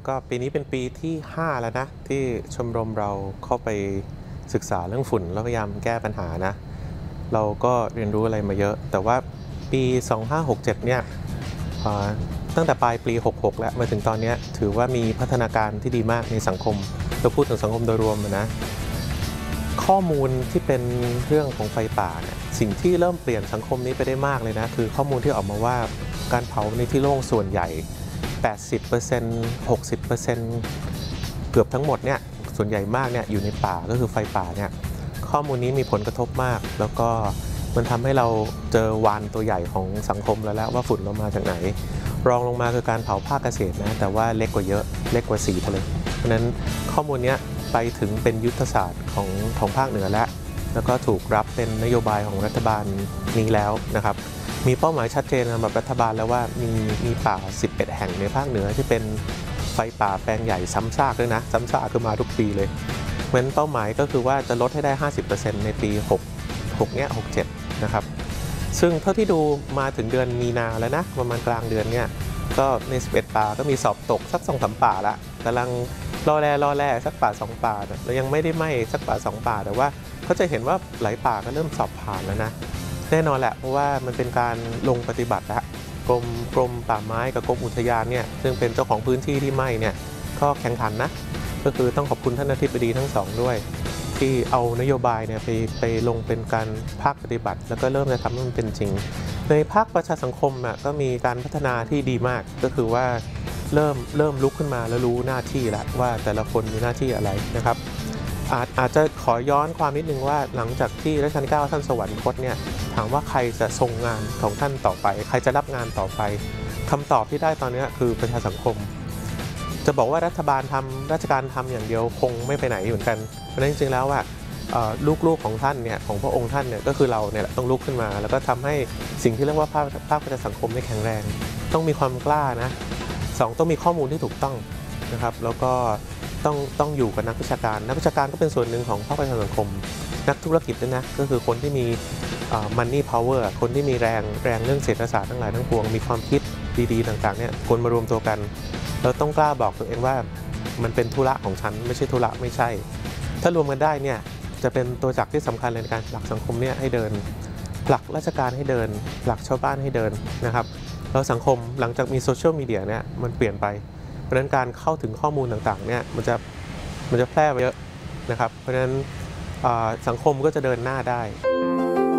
ก็ปีนี้เป็นปีที่5แล้วนะที่ชมรมเราเข้าไปศึกษาเรื่องฝุ่นแล้วพยายามแก้ปัญหานะเราก็เรียนรู้อะไรมาเยอะแต่ว่าปี2567เนี่ยตั้งแต่ปลายปี66แล้วมาถึงตอนนี้ถือว่ามีพัฒนาการที่ดีมากในสังคมเราพูดถึงสังคมโดยรวมนะข้อมูลที่เป็นเรื่องของไฟป่าเนี่ยสิ่งที่เริ่มเปลี่ยนสังคมนี้ไปได้มากเลยนะคือข้อมูลที่ออกมาว่าการเผาในที่โล่งส่วนใหญ่80% 60%เกือบทั้งหมดเนี่ยส่วนใหญ่มากเนี่ยอยู่ในป่าก็คือไฟป่าเนี่ยข้อมูลนี้มีผลกระทบมากแล้วก็มันทำให้เราเจอวานตัวใหญ่ของสังคมแล้วว่าฝุ่นเรามาจากไหนรองลงมาคือการเผาภาคเกษตรนะแต่ว่าเล็กกว่าเยอะเล็กกว่าสีทะเลเพราะนั้นข้อมูลนี้ไปถึงเป็นยุทธศาสตร์ของภาคเหนือแล้วก็ถูกรับเป็นนโยบายของรัฐบาลนี้แล้วนะครับมีเป้าหมายชัดเจนสำหรับรัฐบาลแล้วว่ามีป่า11แห่งในภาคเหนือที่เป็นไฟป่าแปลงใหญ่ซ้ำซากด้วยนะซ้ำซากคือมาทุกปีเลยเพราะฉะนั้นเป้าหมายก็คือว่าจะลดให้ได้ 50% ในปี6เนี่ย67นะครับซึ่งเท่าที่ดูมาถึงเดือนมีนาแล้วนะประมาณกลางเดือนเนี่ยก็ใน11ป่าก็มีสอบตกสัก 2-3 ป่าละกำลังรอแร่สักป่า2ป่าเรายังไม่ได้ไหม้สักป่า2ป่าแต่ว่าเขาจะเห็นว่าหลายป่าก็เริ่มสอบผ่านแล้วนะแน่นอนแหละเพราะว่ามันเป็นการลงปฏิบัติแล้วกรมป่าไม้กับกรมอุทยานเนี่ยซึ่งเป็นเจ้าของพื้นที่ที่ไหม้เนี่ยก็แข่งขันนะก็คือต้องขอบคุณท่านอธิบดีทั้งสองด้วยที่เอานโยบายเนี่ยไปลงเป็นการภาคปฏิบัติแล้วก็เริ่มจะทำให้มันเป็นจริงในภาคประชาสังคมก็มีการพัฒนาที่ดีมากก็คือว่าเริ่มลุกขึ้นมาแล้วรู้หน้าที่แล้วว่าแต่ละคนมีหน้าที่อะไรนะครับอาจจะขอย้อนความนิดนึงว่าหลังจากที่รัชกาลที่ 9ท่านสวรรคตเนี่ยถามว่าใครจะทรงงานของท่านต่อไปใครจะรับงานต่อไปคำตอบที่ได้ตอนนี้คือประชาสังคมจะบอกว่ารัฐบาลทำราชการทำอย่างเดียวคงไม่ไปไหนเหมือนกันเพราะฉะนั้นจริงๆแล้วว่าลูกๆของท่านเนี่ยของพระองค์ท่านเนี่ยก็คือเราเนี่ยต้องลุกขึ้นมาแล้วก็ทำให้สิ่งที่เรียกว่าภาคประชาสังคมได้แข็งแรงต้องมีความกล้านะ2ต้องมีข้อมูลที่ถูกต้องนะครับแล้วก็ต้องอยู่กับนักวิชาการก็เป็นส่วนหนึ่งของภาคประชาสังคมนักธุรกิจด้วยนะก็คือคนที่มีmoney power คนที่มีแรงเรื่องเศรษฐศาสตร์ทั้งหลายทั้งปวงมีความคิดดีๆต่างๆเนี่ยคนมารวมตัวกันเราต้องกล้าบอกตัวเองว่ามันเป็นธุระของฉันไม่ใช่ธุระไม่ใช่ถ้ารวมกันได้เนี่ยจะเป็นตัวจักรที่สำคัญในการผลักสังคมเนี่ยให้เดินผลักราชการให้เดินผลักชาวบ้านให้เดินนะครับแล้วสังคมหลังจากมีโซเชียลมีเดียเนี่ยมันเปลี่ยนไปเพราะฉะนั้นการเข้าถึงข้อมูลต่างๆเนี่ยมันจะแพร่ไปเยอะนะครับเพราะฉะนั้นสังคมก็จะเดินหน้าได้